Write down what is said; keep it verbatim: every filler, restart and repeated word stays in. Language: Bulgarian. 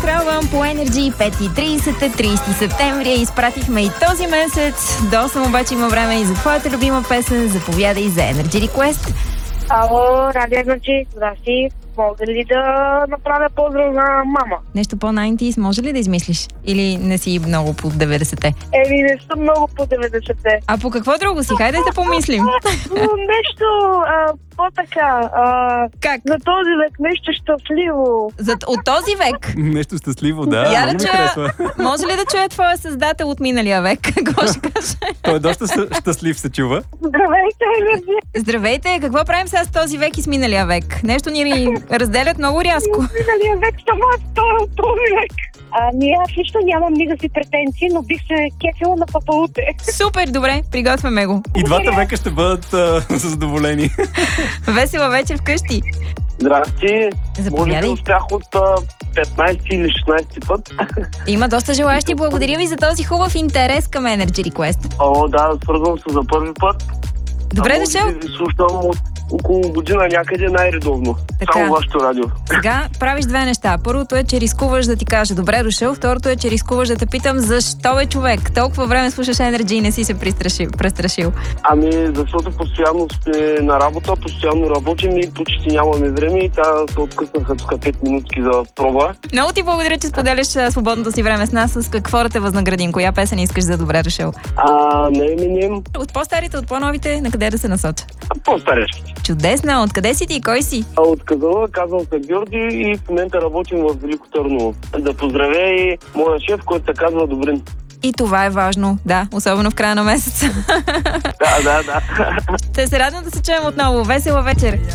Рок'н'Рол по Енерджи, пета и трийсет, трийсети септември. Изпратихме и този месец. До осем обаче има време и за твоята любима песен. Заповядай за Energy Request. Ало, Радио Енерджи, здрасти. Мога ли да направя поздрав на мама? Нещо по-найнтийс може ли да измислиш? Или не си много по деветдесетте? Еми, не съм много по деветдесетте. А по какво друго си? Хайде да помислим. Нещо а, по-така. А, Как? За този век нещо щастливо. За, от този век? Нещо щастливо, да. Я много да ми чуя, харесва. може ли да чуя твоя създател от миналия век? Какво ще каже? Той е доста съ- щастлив, се чува. Здравейте, Енерджи. Здравейте, какво правим сега с този век и с миналия век? Нещо ни разделят много рязко. Миналия век, това втора този век. Ами аз лично нямам никакви претенции, но бих се кефила на папауте. Супер, добре, приготвяме го. И двата века ще бъдат а, задоволени. Весела вечер вкъщи. Здрасти. Може Заповядай. би успях от а, петнайсети или шестнайсети път. Има доста желаящи. Благодаря ви за този хубав интерес към Energy Request. О, да, свързвам се за първи път. Добре А може дошъл. би ви слушам от около година някъде най-редовно. Така. Само вашето радио. Сега правиш две неща. Първото е, че рискуваш да ти кажа добре дошъл. Второто е, че рискуваш да те питам защо бе човек. Толкова време слушаш Energy и не си се престрашил. престрашил. Ами, защото постоянно сме на работа, постоянно работим и почти нямаме време и тя се откъснаха тук пет минутки за проба. Много ти благодаря, че споделяш а, свободното си време с нас. С какво да те възнаградим? Коя песен искаш за добре дошъл? А, не именем, От по-старите, от по-новите, на къде да се насоча? по-старешки. Чудесно! Откъде си ти и кой си? А от Казала, казвам се Георги и в момента работим в Велико Търново. Да поздравя и моя шеф, който се казва Добрин. И това е важно, да, особено в края на месеца. Да, да, да. Ще се радвам да се чуем отново. Весела вечер!